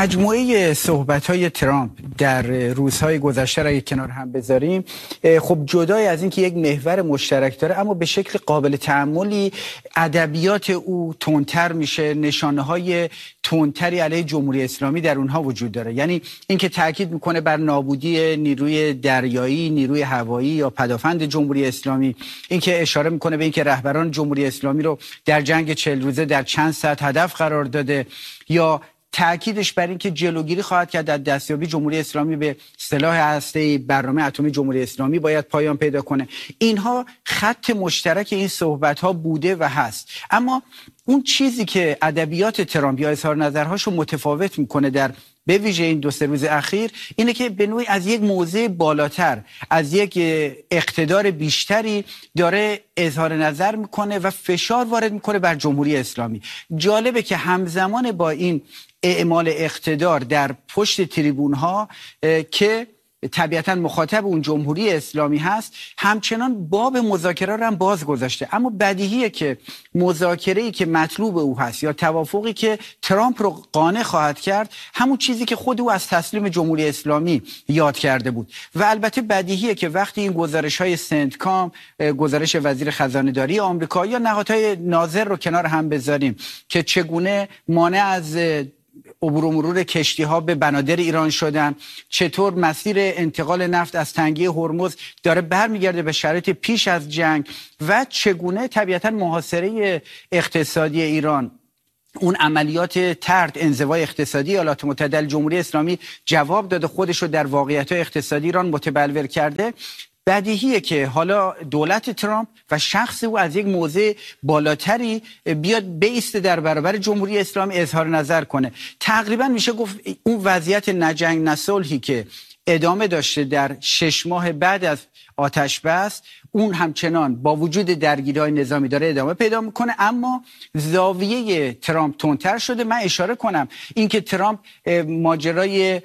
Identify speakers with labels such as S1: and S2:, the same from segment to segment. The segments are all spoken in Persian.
S1: مجموعه صحبت‌های ترامپ در روزهای گذشته را کنار هم بذاریم، خب جدای از اینکه یک محور مشترک داره، اما به شکل قابل تأملی ادبیات او تندتر میشه، نشانه‌های تندتری علیه جمهوری اسلامی در اونها وجود داره. یعنی اینکه تاکید میکنه بر نابودی نیروی دریایی، نیروی هوایی یا پدافند جمهوری اسلامی، اینکه اشاره میکنه به اینکه رهبران جمهوری اسلامی رو در جنگ 40 روزه در چند ساعت هدف قرار داده، یا تأکیدش بر این که جلوگیری خواهد کرد از دستیابی جمهوری اسلامی به سلاح هسته‌ای، برنامه اتمی جمهوری اسلامی باید پایان پیدا کنه. اینها خط مشترک این صحبت‌ها بوده و هست. اما اون چیزی که ادبیات ترامپ یا اظهار نظرهاشو متفاوت میکنه در به ویژه این 2-3 روز اخیر، اینه که به نوعی از یک موضع بالاتر، از یک اقتدار بیشتری داره اظهار نظر میکنه و فشار وارد میکنه بر جمهوری اسلامی. جالبه که همزمان با این اعمال اقتدار در پشت تریبون ها که طبیعتاً مخاطب اون جمهوری اسلامی هست، همچنان باب مذاکره رو هم باز گذاشته. اما بدیهیه که مذاکره‌ای که مطلوب او هست یا توافقی که ترامپ رو قانع خواهد کرد، همون چیزی که خود او از تسلیم جمهوری اسلامی یاد کرده بود. و البته بدیهیه که وقتی این گزارش‌های سنتکام، گزارش وزیر خزانه‌داری آمریکا یا نهادهای ناظر رو کنار هم بذاریم که چگونه مانع از عبور و مرور کشتی ها به بنادر ایران شدن، چطور مسیر انتقال نفت از تنگه هرمز داره برمیگرده به شرایط پیش از جنگ، و چگونه طبیعتا محاصره اقتصادی ایران، اون عملیات طرد انزوای اقتصادی ایالات متحده جمهوری اسلامی جواب داده، خودش رو در واقعیت‌های اقتصادی ایران متبلور کرده. بدیهیه که حالا دولت ترامپ و شخص او از یک موضع بالاتری بیاد بایسته در برابر جمهوری اسلامی اظهار نظر کنه. تقریبا میشه گفت اون وضعیت نجنگ نصلحی که ادامه داشته در 6 ماه بعد از آتش بس، اون همچنان با وجود درگیری‌های نظامی داره ادامه پیدا میکنه، اما زاویه ترامپ تندتر شده. من اشاره کنم اینکه ترامپ ماجرای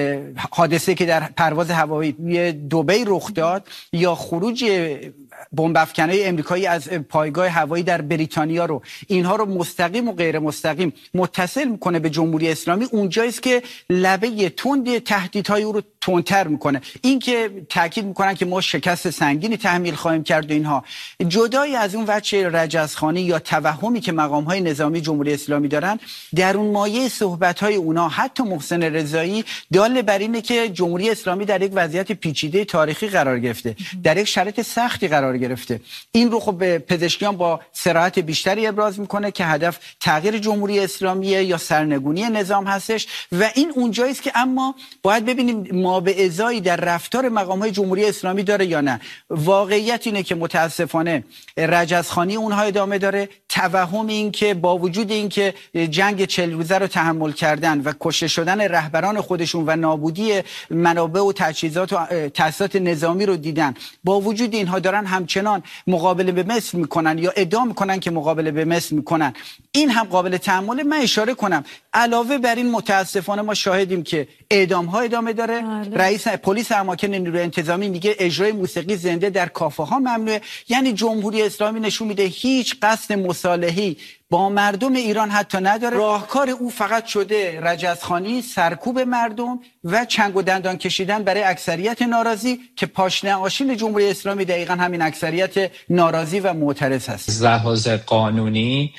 S1: حادثه که در پرواز هوایی دبی رخ داد یا خروج بمب افکنای امریکایی از پایگاه هوایی در بریتانیا رو، اینها رو مستقیم و غیر مستقیم متصل میکنه به جمهوری اسلامی، اونجاییست که لبه تند تهدیدهای او رو تندتر میکنه. این که تاکید میکنن که ما شکست سنگینی تحمیل خواهیم کرد و اینها، جدای از اون وجه رجزخوانی یا توهمی که مقام‌های نظامی جمهوری اسلامی دارن، در اون مایه صحبت‌های اونا حتی محسن رضایی دال بر اینه که جمهوری اسلامی در یک وضعیت پیچیده تاریخی قرار گرفته، در یک شرایط سختی قرار گرفته. این رو خب پزشکیان با صراحت بیشتری ابراز میکنه که هدف تغییر جمهوری اسلامیه یا سرنگونی نظام هستش، و این اونجایی است که اما باید ببینیم ما به ازایی در رفتار مقام‌های جمهوری اسلامی داره یا نه. واقعیت اینه که متاسفانه رجزخوانی اونها ادامه داره، توهم این که با وجود این که جنگ 40 روزه رو تحمل کردن و کشته شدن رهبران خودشون و نابودی منابع و تجهیزات و تأسیسات نظامی رو دیدن، با وجود اینها دارن همچنان مقابله به مثل میکنن یا ادعا میکنن که مقابله به مثل میکنن. این هم قابل تأمله. من اشاره کنم علاوه بر این متاسفانه ما شاهدیم که اعدام ها ادامه داره. رئیس پلیس اماکن نیروی انتظامی میگه اجرای موسیقی زنده در کافه ها ممنوعه. یعنی جمهوری اسلامی نشون میده هیچ قصد مصالحه‌ای با مردم ایران حتی نداره. راهکار او فقط شده رجزخوانی، سرکوب مردم و چنگ و دندان کشیدن برای اکثریت ناراضی که پاشنه آشیل جمهوری اسلامی دقیقاً همین اکثریت ناراضی و معترض هست.
S2: از لحاظ قانونی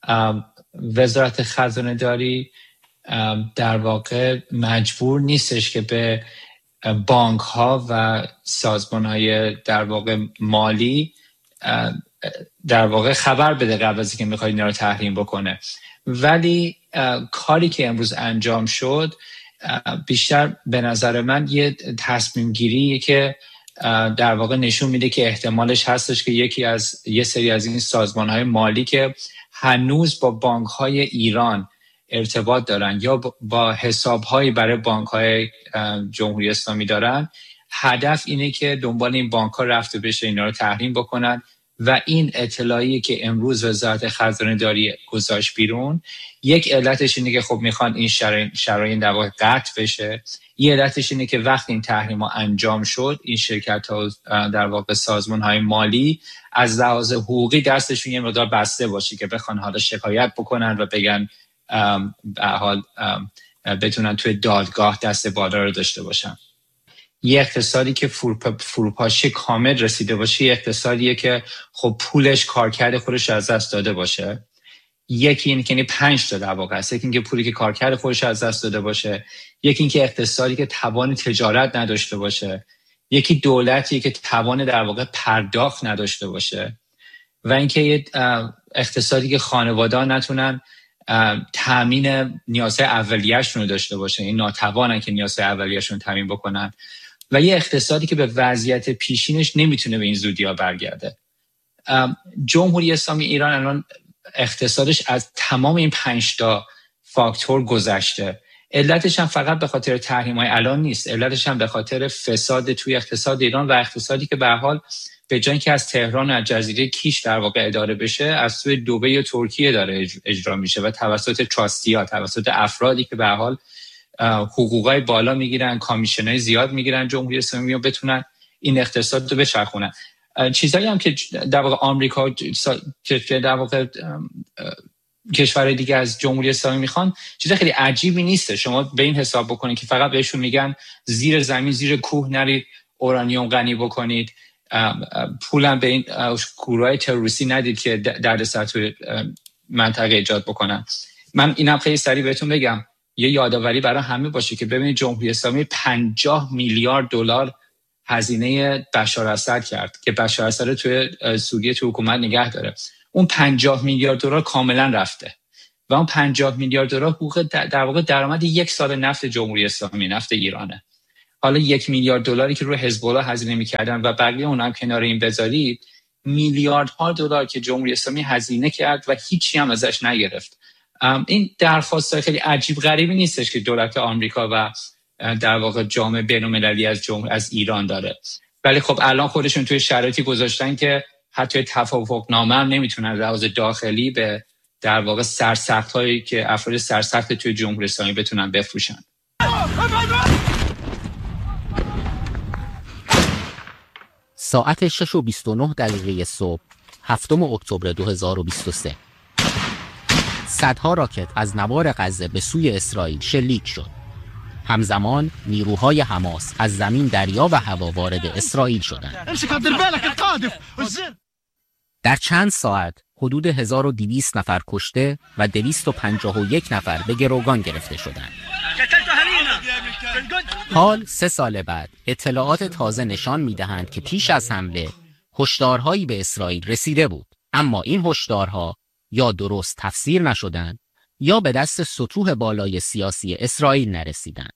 S2: وزارت خزانه‌داری در واقع مجبور نیستش که به بانک ها و سازمان های در واقع مالی در واقع خبر بده قبل از اینکه میخواد اینا رو تحریم بکنه. ولی کاری که امروز انجام شد بیشتر به نظر من یه تصمیم گیریه که در واقع نشون میده که احتمالش هستش که یه سری از این سازمان های مالی که هنوز با بانک های ایران ارتباط دارن یا با حساب هایی برای بانک های جمهوری اسلامی دارن، هدف اینه که دنبال این بانک ها رفته بشه اینا رو تحریم بکنن. و این اطلاعی که امروز وزارت خزانه‌داری گذاشت بیرون، یک علتش اینه که خب میخوان این شرایط در واقع قطع بشه. یه علتش اینه که وقتی این تحریم ها انجام شد، این شرکت ها در واقع سازمان های مالی از لحاظ حقوقی دستشون یه مقدار بسته باشه که بخوان حالا شکایت بکنن و بگن به حال بتونن توی دادگاه دست بالا رو داشته باشن. یه اقتصادی که فروپاشی کامل رسیده باشه، یه اقتصادیه که خب پولش کارکرد خودش از دست داده باشه. یکی این که 5 تا در واقع است. یکی این که پولی که کارکرد خودش از دست داده باشه، یکی این که اقتصادی که توان تجارت نداشته باشه، یکی دولتی که توان در واقع پرداخت نداشته باشه و اینکه اقتصادی که خانواده‌ها نتونن تامین نیازهای اولیه‌شون رو داشته باشه، این ناتوانن که نیازهای اولیه‌شون رو تامین بکنن و یه اقتصادی که به وضعیت پیشینش نمیتونه به این زودی‌ها برگرده. جمهوری اسلامی ایران الان اقتصادش از تمام این 5 تا فاکتور گذشته. علتش هم فقط به خاطر تحریم‌های الان نیست، علتش هم به خاطر فساد توی اقتصاد ایران و اقتصادی که به هر حال به جای اینکه از تهران و از جزیره کیش در واقع اداره بشه، از سوی دبی و ترکیه داره اجرا میشه و توسط تراستی‌ها، توسط افرادی که به هر حال حقوقای بالا میگیرن، کامیشنای زیاد میگیرن، جمهوری اسلامی رو بتونن این اقتصاد رو بچرخونن. چیزایی هم که در واقع آمریکا که در واقع کشورهای دیگه از جمهوری اسلامی میخوان چیز خیلی عجیبی نیست. شما به این حساب بکنید که فقط بهشون میگن زیر زمین، زیر کوه نرید اورانیوم غنی بکنید، پولم به این گروهای تروریستی ندید که دردسر توی منطقه ایجاد بکنن. من اینم خیلی سریع بهتون بگم، یه یادآوری برای همه باشه که ببینید جمهوری اسلامی 50 میلیارد دلار هزینه بشار اسد کرد که بشار اسد توی سوریه تو حکومت نگه داره. اون 50 میلیارد دلار کاملا رفته و اون 50 میلیارد دلار حقوق در واقع درآمد 1 سال نفت جمهوری اسلامی، نفت ایرانه. حالا 1 میلیارد دلاری که روی حزب الله هزینه می‌کردن و بقیه اونم کنار این بذارید، میلیاردها دلار که جمهوری اسلامی هزینه کرد و هیچی هم ازش نگرفت. این درخواست خیلی عجیب غریبی نیستش که دولت آمریکا و در واقع جامعه بین‌المللی از ایران داره. ولی خب الان خودشون توی شرایطی گذاشتن که حتی توافقنامه هم نمیتونن لحاظ داخلی به در واقع سرسخت‌هایی که افراد سرسخت توی جمهوری اسلامی بتونن بفروشن.
S3: ساعت 6:29 صبح 7 اکتبر 2023 صدها راکت از نوار غزه به سوی اسرائیل شلیک شد. همزمان نیروهای حماس از زمین، دریا و هوا وارد اسرائیل شدند. در چند ساعت حدود 1200 نفر کشته و 251 نفر به گروگان گرفته شدند. حال 3 سال بعد اطلاعات تازه نشان می‌دهند که پیش از حمله هشدارهایی به اسرائیل رسیده بود، اما این هشدارها یا درست تفسیر نشدند یا به دست سطوح بالای سیاسی اسرائیل نرسیدند.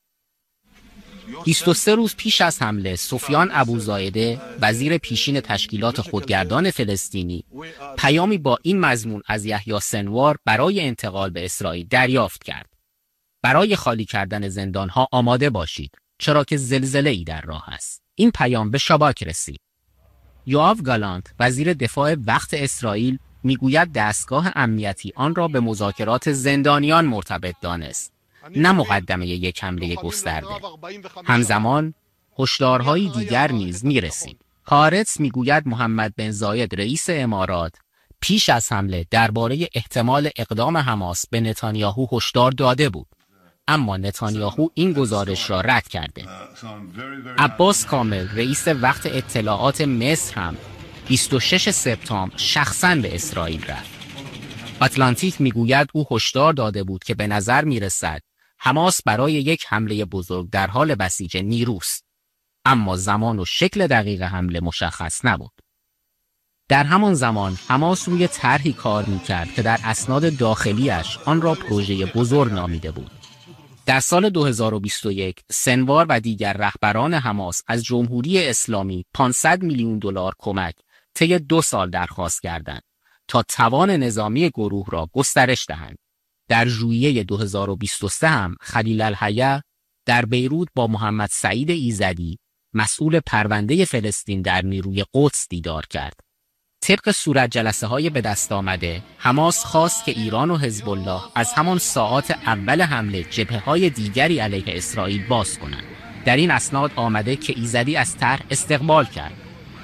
S3: 23 روز پیش از حمله سفیان ابوزایده، وزیر پیشین تشکیلات خودگردان فلسطینی، پیامی با این مضمون از یحیی سنوار برای انتقال به اسرائیل دریافت کرد: برای خالی کردن زندانها آماده باشید، چرا که زلزله‌ای در راه است. این پیام به شاباک رسید. یوآف گالانت، وزیر دفاع وقت اسرائیل، میگوید دستگاه امنیتی آن را به مذاکرات زندانیان مرتبط دانست، نه مقدمه یک حمله گسترده. همزمان هشدارهای دیگر نیز میرسید. هارتز میگوید محمد بن زاید رئیس امارات پیش از حمله درباره احتمال اقدام حماس به نتانیاهو هشدار داده بود، اما نتانیاهو این گزارش را رد کرده. عباس کامل، رئیس وقت اطلاعات مصر، هم 26 سپتامبر شخصاً به اسرائیل رفت. آتلانتیک میگوید او هشدار داده بود که به نظر میرسد حماس برای یک حمله بزرگ در حال بسیج نیروست، اما زمان و شکل دقیق حمله مشخص نبود. در همان زمان حماس روی طرحی کار میکرد که در اسناد داخلیش آن را پروژه بزرگ نامیده بود. در سال 2021 سنوار و دیگر رهبران حماس از جمهوری اسلامی 500 میلیون دلار کمک طی 2 سال درخواست کردند تا توان نظامی گروه را گسترش دهند. در ژوئیه 2023 هم خلیل الحیه در بیروت با محمد سعید ایزدی، مسئول پرونده فلسطین در نیروی قدس، دیدار کرد. طبق صورت جلسه‌های به دست آمده، حماس خواست که ایران و حزب الله از همان ساعات اول حمله جبهه‌های دیگری علیه اسرائیل باز کنند. در این اسناد آمده که ایزدی از طرح استقبال کرد،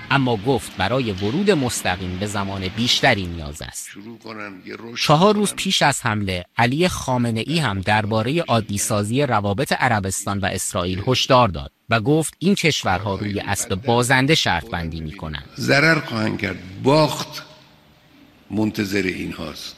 S3: اما گفت برای ورود مستقیم به زمان بیشتری نیاز است. 4 روز پیش از حمله علی خامنه‌ای هم درباره عادی‌سازی روابط عربستان و اسرائیل هشدار داد و گفت این کشورها روی اسب بازنده شرط بندی می‌کنند.
S4: ضرر خواهند کرد، باخت منتظر این هاست.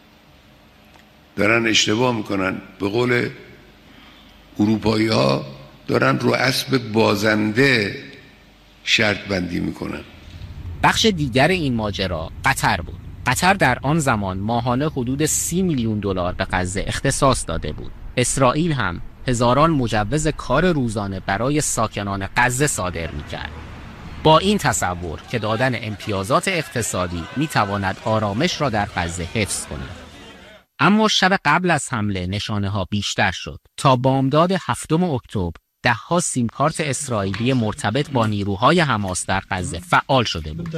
S4: دارن اشتباه میکنن. به قول اروپایی ها دارن رو اسب بازنده شرط بندی میکنن.
S3: بخش دیگر این ماجرا قطر بود. قطر در آن زمان ماهانه حدود 30 میلیون دلار به غزه اختصاص داده بود. اسرائیل هم هزاران مجوز کار روزانه برای ساکنان غزه صادر میکرد. با این تصور که دادن امتیازات اقتصادی میتواند آرامش را در غزه حفظ کند. اما شب قبل از حمله نشانه ها بیشتر شد. تا بامداد 7 اکتبر ده‌ها سیم کارت اسرائیلی مرتبط با نیروهای حماس در غزه فعال شده بود.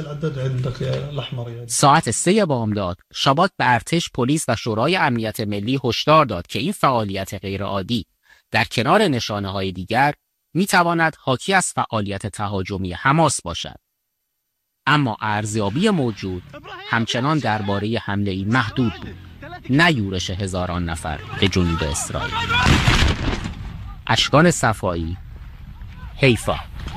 S3: ساعت 3 بامداد شاباک به ارتش، پلیس و شورای امنیت ملی هشدار داد که این فعالیت غیرعادی در کنار نشانه‌های دیگر میتواند حاکی از فعالیت تهاجمی حماس باشد. اما ارزیابی موجود همچنان درباره حمله‌ای محدود بود، نه یورش هزاران نفر به جنوب اسرائیل. اشکان صفایی، حیفا.